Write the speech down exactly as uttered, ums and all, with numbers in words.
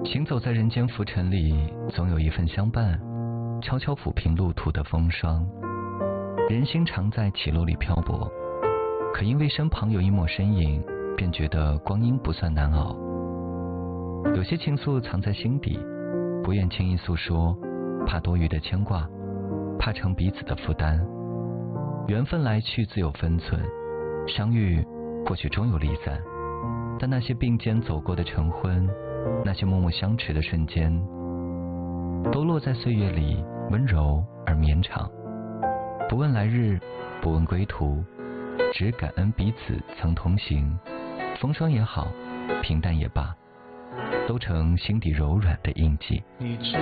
行走在人间浮沉里，总有一份相伴，悄悄抚平路途的风霜。人心常在起落里漂泊，可因为身旁有一抹身影，便觉得光阴不算难熬。有些情愫藏在心底，不愿轻易诉说，怕多余的牵挂，怕成彼此的负担。缘分来去自有分寸，相遇或许终有离散，但那些并肩走过的晨昏，那些默默相持的瞬间，都落在岁月里，温柔而绵长。不问来日，不问归途，只感恩彼此曾同行。风霜也好，平淡也罢，都成心底柔软的印记。 你知